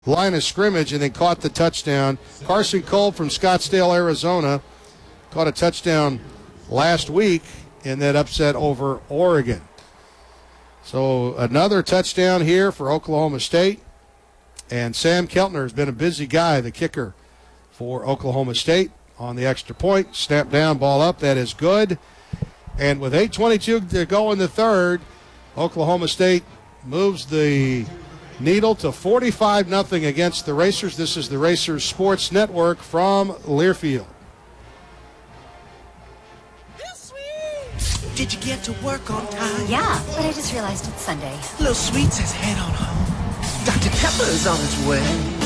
line of scrimmage and then caught the touchdown. Carson Cole from Scottsdale, Arizona, caught a touchdown last week in that upset over Oregon. So another touchdown here for Oklahoma State. And Sam Keltner has been a busy guy, the kicker for Oklahoma State on the extra point. Snap down, ball up. That is good. And with 8:22 to go in the third, Oklahoma State moves the needle to 45-0 against the Racers. This is the Racers Sports Network from Learfield. Did you get to work on time? Yeah, but I just realized it's Sunday. Little Sweet says head on home. Dr. Pepper's on his way.